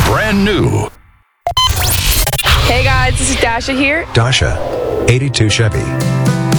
brand new. Hey guys, this is Dasha here. Dasha, 82 Chevy.